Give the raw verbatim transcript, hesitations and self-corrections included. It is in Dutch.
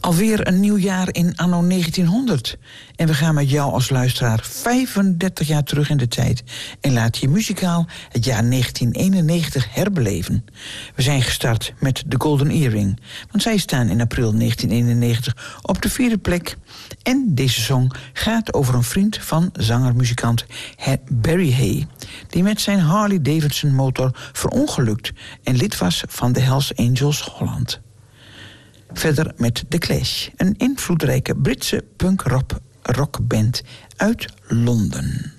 Alweer een nieuw jaar in anno negentienhonderd. En we gaan met jou als luisteraar vijfendertig jaar terug in de tijd en laten je muzikaal het jaar negentien eenennegentig herbeleven. We zijn gestart met de Golden Earring, want zij staan in april negentien eenennegentig op de vierde plek. En deze song gaat over een vriend van zanger-muzikant Barry Hay, die met zijn Harley Davidson motor verongelukt en lid was van de Hells Angels Holland. Verder met The Clash, een invloedrijke Britse punk-rockband uit Londen.